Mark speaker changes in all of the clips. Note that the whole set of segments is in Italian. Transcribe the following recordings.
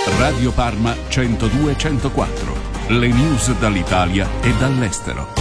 Speaker 1: Radio Parma 102-104. Le news dall'Italia e dall'estero.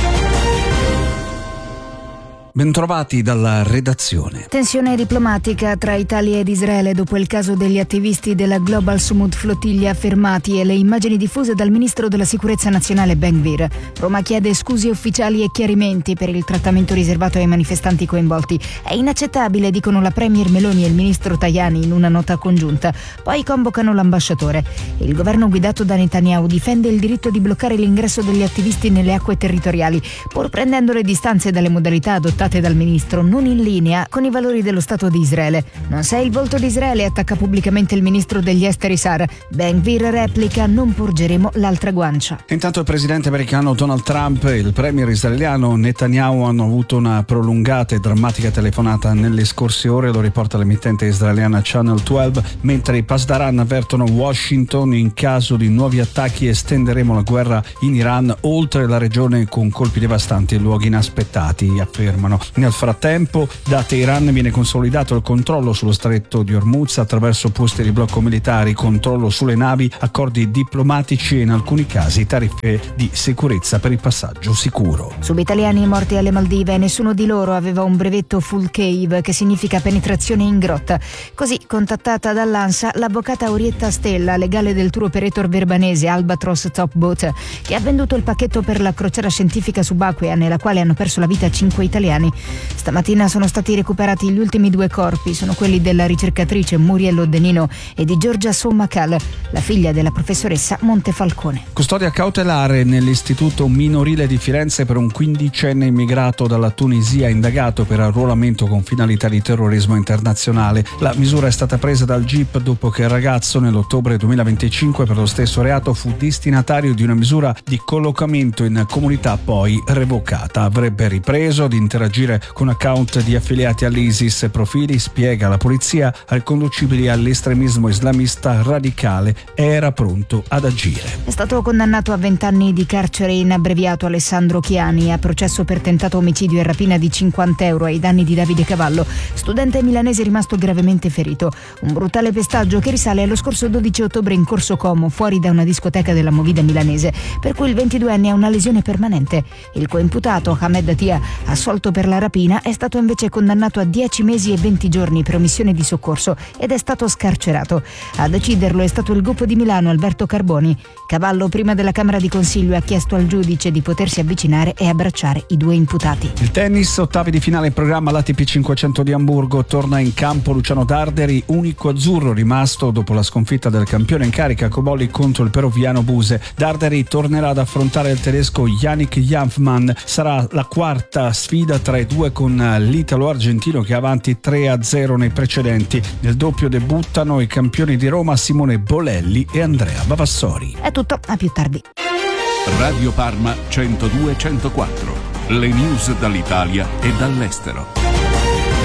Speaker 2: Bentrovati dalla redazione.
Speaker 3: Tensione diplomatica tra Italia ed Israele dopo il caso degli attivisti della Global Sumud Flottiglia fermati e le immagini diffuse dal ministro della sicurezza nazionale Ben-Gvir. Roma chiede scuse ufficiali e chiarimenti per il trattamento riservato ai manifestanti coinvolti. È inaccettabile, dicono la premier Meloni e il ministro Tajani in una nota congiunta. Poi convocano l'ambasciatore. Il governo guidato da Netanyahu difende il diritto di bloccare l'ingresso degli attivisti nelle acque territoriali, pur prendendo le distanze dalle modalità adottate dal ministro, non in linea con i valori dello Stato di Israele. Non sei il volto di Israele, attacca pubblicamente il ministro degli esteri Sar. Ben-Gvir replica: non porgeremo l'altra guancia.
Speaker 2: Intanto il presidente americano Donald Trump e il premier israeliano Netanyahu hanno avuto una prolungata e drammatica telefonata nelle scorse ore, lo riporta l'emittente israeliana Channel 12, mentre i Pasdaran avvertono Washington: in caso di nuovi attacchi estenderemo la guerra in Iran oltre la regione con colpi devastanti e luoghi inaspettati, affermano. Nel frattempo da Teheran viene consolidato il controllo sullo stretto di Hormuz attraverso posti di blocco militari, controllo sulle navi, accordi diplomatici e in alcuni casi tariffe di sicurezza per il passaggio sicuro.
Speaker 3: Subitaliani morti alle Maldive, nessuno di loro aveva un brevetto full cave, che significa penetrazione in grotta. Così, contattata dall'ANSA, l'avvocata Orietta Stella, legale del tour operator verbanese Albatross Top Boat, che ha venduto il pacchetto per la crociera scientifica subacquea nella quale hanno perso la vita 5 italiani. Stamattina sono stati recuperati gli ultimi 2 corpi, sono quelli della ricercatrice Muriel Odenino e di Giorgia Sommacal, la figlia della professoressa Montefalcone.
Speaker 2: Custodia cautelare nell'istituto minorile di Firenze per un 15enne immigrato dalla Tunisia indagato per arruolamento con finalità di terrorismo internazionale. La misura è stata presa dal GIP dopo che il ragazzo nell'ottobre 2025 per lo stesso reato fu destinatario di una misura di collocamento in comunità poi revocata. Avrebbe ripreso di interagire con account di affiliati all'ISIS, profili, spiega la polizia, riconducibili all'estremismo islamista radicale, era pronto ad agire.
Speaker 3: È stato condannato a 20 anni di carcere in abbreviato Alessandro Chiani a processo per tentato omicidio e rapina di 50 euro ai danni di Davide Cavallo, studente milanese rimasto gravemente ferito. Un brutale pestaggio che risale allo scorso 12 ottobre in Corso Como, fuori da una discoteca della Movida milanese, per cui il 22enne ha una lesione permanente. Il coimputato, Hamed Atia, assolto per la rapina, è stato invece condannato a 10 mesi e 20 giorni per omissione di soccorso ed è stato scarcerato. A deciderlo è stato il GUP di Milano, Alberto Carboni. Cavallo, prima della Camera di Consiglio, ha chiesto al giudice di potersi avvicinare e abbracciare i 2 imputati.
Speaker 2: Il tennis, ottavi di finale in programma l'ATP 500 di Amburgo, torna in campo Luciano Darderi, unico azzurro rimasto dopo la sconfitta del campione in carica Cobolli contro il peruviano Buse. Darderi tornerà ad affrontare il tedesco Yannick Janfmann, sarà la quarta sfida tra i due con l'italo-argentino che è avanti 3-0 nei precedenti. Nel doppio debuttano i campioni di Roma Simone Bolelli e Andrea Bavassori.
Speaker 3: È tutto, a più tardi.
Speaker 1: Radio Parma 102-104. Le news dall'Italia e dall'estero.